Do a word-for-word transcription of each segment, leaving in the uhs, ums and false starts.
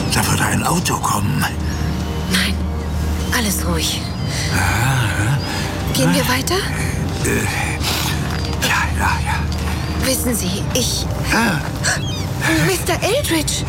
Da würde ein Auto kommen. Nein, alles ruhig. Ah, Gehen wir weiter? Äh, ja, ja, ja. Wissen Sie, ich... Ah. Mister Eldridge!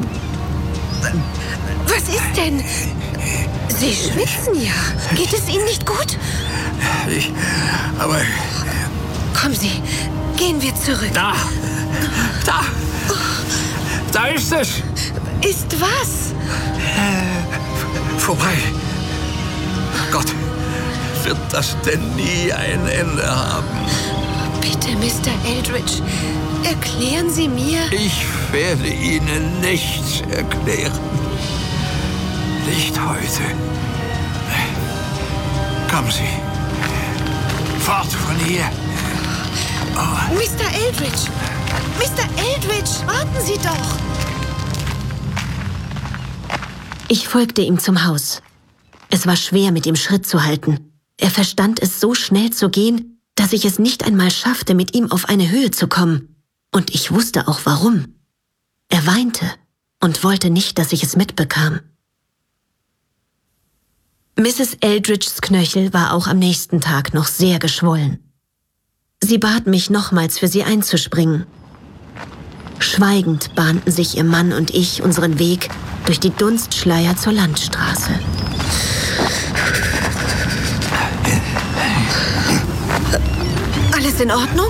Was ist denn? Sie schwitzen ja. Geht es Ihnen nicht gut? Ich... Aber... Kommen Sie, gehen wir zurück. Da! Da! Da ist es! Ist was? Äh, vorbei. Gott, wird das denn nie ein Ende haben? Bitte, Mister Eldridge, erklären Sie mir... Ich werde Ihnen nichts erklären. Nicht heute. Kommen Sie. Fort von hier. Oh. Mister Eldridge! Mister Eldridge, warten Sie doch! Ich folgte ihm zum Haus. Es war schwer, mit ihm Schritt zu halten. Er verstand es so schnell zu gehen, dass ich es nicht einmal schaffte, mit ihm auf eine Höhe zu kommen. Und ich wusste auch warum. Er weinte und wollte nicht, dass ich es mitbekam. Misses Eldridges Knöchel war auch am nächsten Tag noch sehr geschwollen. Sie bat mich nochmals für sie einzuspringen. Schweigend bahnten sich ihr Mann und ich unseren Weg durch die Dunstschleier zur Landstraße. Alles in Ordnung?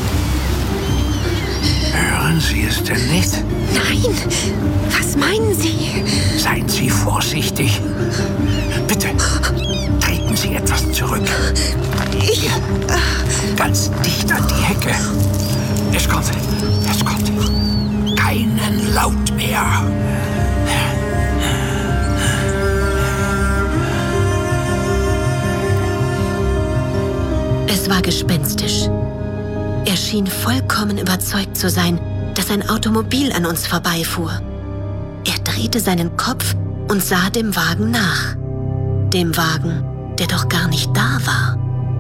Hören Sie es denn nicht? Nein. Was meinen Sie? Seien Sie vorsichtig. Bitte, treten Sie etwas zurück. Ich... Hier, ganz dicht an die Hecke. Es kommt, es kommt. Keinen Laut mehr. Es war gespenstisch. Er schien vollkommen überzeugt zu sein, dass ein Automobil an uns vorbeifuhr. Er drehte seinen Kopf und sah dem Wagen nach. Dem Wagen, der doch gar nicht da war.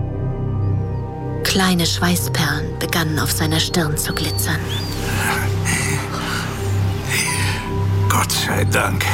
Kleine Schweißperlen begannen auf seiner Stirn zu glitzern. Gott sei Dank.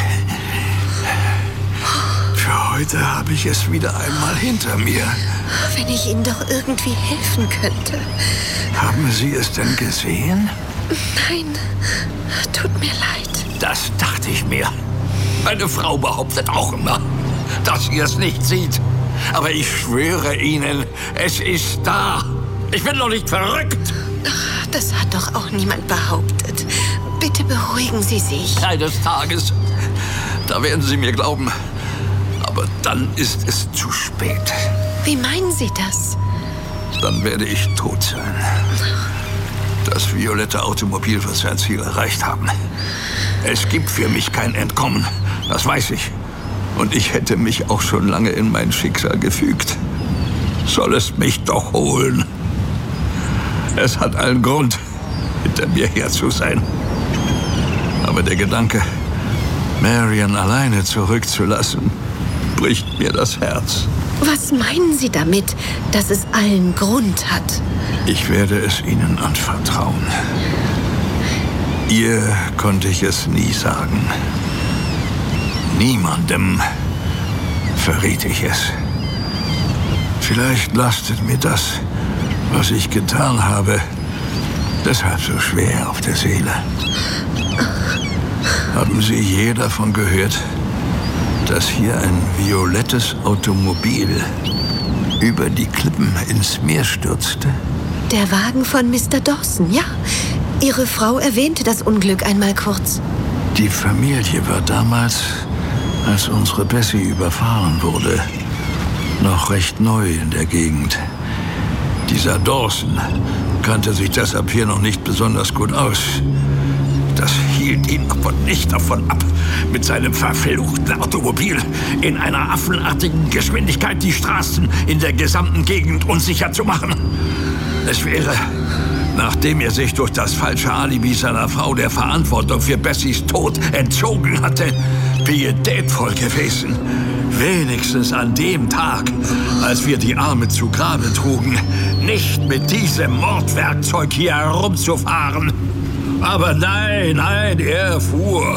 Für heute habe ich es wieder einmal hinter mir. Wenn ich Ihnen doch irgendwie helfen könnte. Haben Sie es denn gesehen? Nein, tut mir leid. Das dachte ich mir. Meine Frau behauptet auch immer, dass sie es nicht sieht. Aber ich schwöre Ihnen, es ist da. Ich bin doch nicht verrückt. Das hat doch auch niemand behauptet. Bitte beruhigen Sie sich. Eines Tages, da werden Sie mir glauben. Aber dann ist es zu spät. Wie meinen Sie das? Dann werde ich tot sein. Das violette Automobil wird sein Ziel erreicht haben. Es gibt für mich kein Entkommen, das weiß ich. Und ich hätte mich auch schon lange in mein Schicksal gefügt. Soll es mich doch holen. Es hat allen Grund, hinter mir her zu sein. Aber der Gedanke, Marian alleine zurückzulassen, bricht mir das Herz. Was meinen Sie damit, dass es allen Grund hat? Ich werde es Ihnen anvertrauen. Ihr konnte ich es nie sagen. Niemandem verriet ich es. Vielleicht lastet mir das, was ich getan habe, deshalb so schwer auf der Seele. Haben Sie je davon gehört, dass hier ein violettes Automobil über die Klippen ins Meer stürzte? Der Wagen von Mister Dawson, ja. Ihre Frau erwähnte das Unglück einmal kurz. Die Familie war damals, als unsere Bessie überfahren wurde, noch recht neu in der Gegend. Dieser Dawson kannte sich deshalb hier noch nicht besonders gut aus. Das hielt ihn aber nicht davon ab, mit seinem verfluchten Automobil in einer affenartigen Geschwindigkeit die Straßen in der gesamten Gegend unsicher zu machen. Es wäre, nachdem er sich durch das falsche Alibi seiner Frau der Verantwortung für Bessies Tod entzogen hatte, pietätvoll gewesen, wenigstens an dem Tag, als wir die Arme zu Grabe trugen, nicht mit diesem Mordwerkzeug hier herumzufahren. Aber nein, nein, er fuhr